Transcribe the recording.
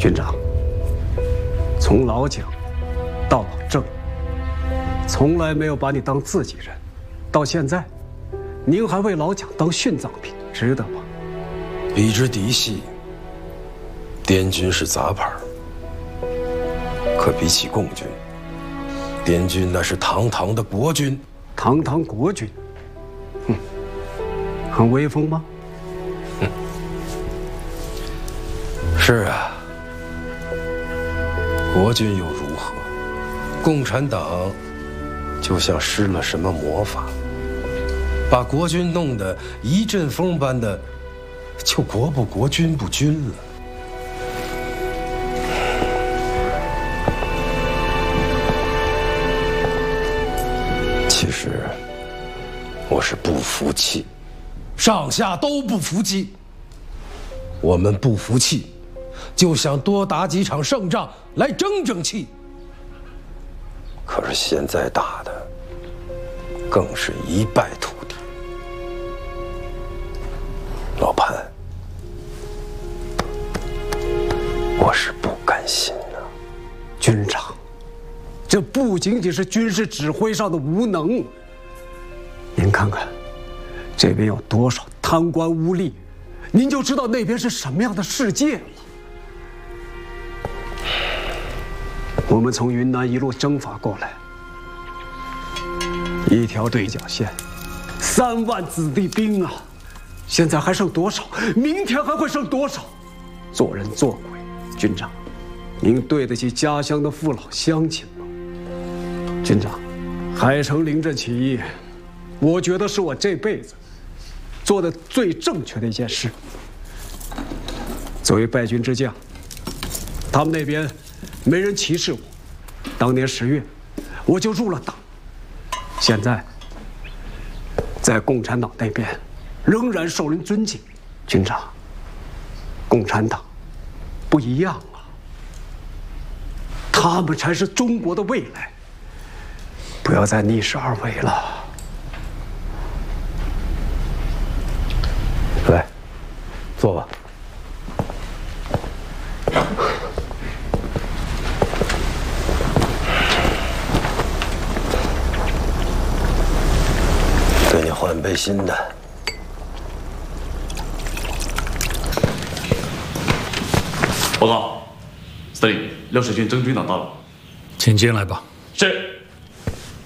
军长，从老蒋到老郑，从来没有把你当自己人，到现在，您还为老蒋当殉葬品，值得吗？ 比之嫡系，滇军是杂牌，可比起共军，滇军那是堂堂的国军。 堂堂国军，很威风吗？ 是啊，国军又如何？共产党就像施了什么魔法，把国军弄得一阵风般的，就国不国军不军了。其实我是不服气，上下都不服气。我们不服气，就想多打几场胜仗来争争气。可是现在打的更是一败涂地。老潘，我是不甘心啊。 军长，这不仅仅是军事指挥上的无能，您看看，这边有多少贪官污吏，您就知道那边是什么样的世界了。我们从云南一路征伐过来，一条对角线，3万子弟兵啊！现在还剩多少？明天还会剩多少？做人做鬼，军长，您对得起家乡的父老乡亲吗？军长，海城临阵起义，我觉得是我这辈子做的最正确的一件事。作为败军之将，他们那边没人歧视我。当年10月，我就入了党。现在，在共产党那边，仍然受人尊敬。军长，共产党不一样啊，他们才是中国的未来。不要再逆势而为了。 来，坐吧。给你换杯新的。 报告，司令，刘世军征军党到了， 请进来吧。 是。